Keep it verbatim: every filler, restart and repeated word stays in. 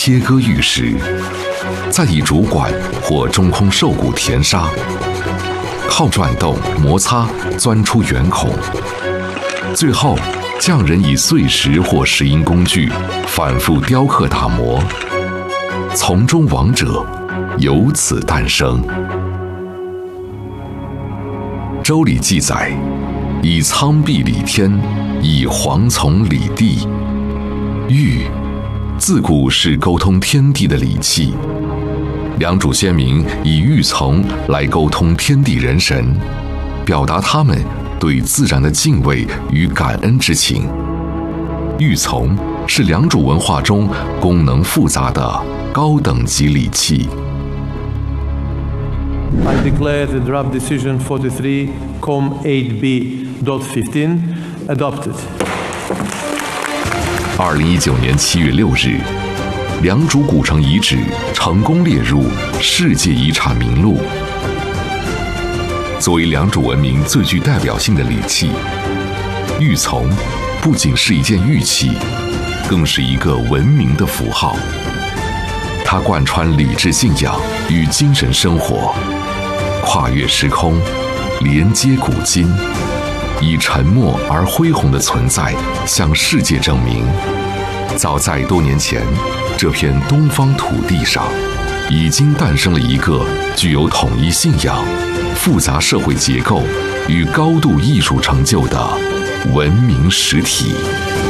切割玉石，再以主管或中空受骨填沙，靠转动摩擦钻出圆孔，最后匠人以碎石或石英工具反复雕刻打磨，从中王者由此诞生。周礼记载，以苍壁理天，以黄从理地。玉自古是沟通天地的礼器，良渚先民以玉琮来沟通天地人神，表达他们对自然的敬畏与感恩之情。玉琮是良渚文化中功能复杂的高等级礼器。 I declare the draft decision forty-three com eight b fifteen adopted. 二零一九年七月六日，良渚古城遗址成功列入世界遗产名录。作为良渚文明最具代表性的礼器，玉琮不仅是一件玉器，更是一个文明的符号。它贯穿礼制信仰与精神生活，跨越时空，连接古今，以沉默而恢宏的存在向世界证明，早在多年前，这片东方土地上已经诞生了一个具有统一信仰、复杂社会结构与高度艺术成就的文明实体。